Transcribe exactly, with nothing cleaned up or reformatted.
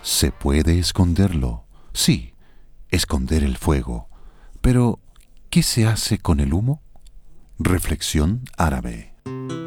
Se puede esconderlo, sí, esconder el fuego, pero ¿qué se hace con el humo? Reflexión árabe.